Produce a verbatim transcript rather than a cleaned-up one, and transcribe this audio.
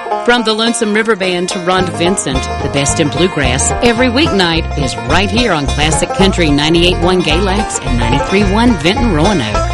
From the Lonesome River Band to Rhonda Vincent, the best in bluegrass every weeknight is right here on Classic Country ninety-eight point one Galax and ninety-three point one Vinton Roanoke.